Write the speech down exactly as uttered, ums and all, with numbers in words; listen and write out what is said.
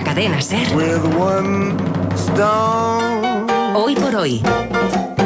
la cadena SER. With one stone. Hoy por hoy.